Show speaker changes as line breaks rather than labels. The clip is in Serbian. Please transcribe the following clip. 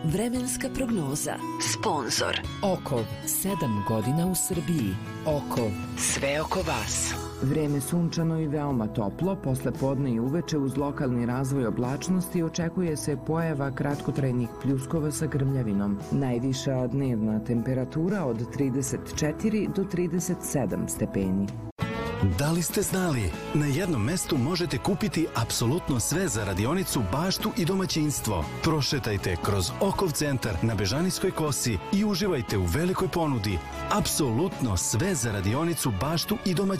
Vremenska prognoza. Sponzor
Okov, 7 godina u Srbiji. Okov, sve oko vas.
Vreme sunčano i veoma toplo, posle podne i uveče uz lokalni razvoj oblačnosti očekuje se pojava kratkotrajnih pljuskova sa grmljavinom. Najviša dnevna temperatura od 34 do 37 stepeni.
Da li ste znali? Na jednom mestu možete kupiti apsolutno sve za radionicu, baštu i domaćinstvo. Prošetajte kroz Okov centar na Bežanijskoj kosi i uživajte u velikoj ponudi. Apsolutno sve za radionicu, baštu i domaćinstvo.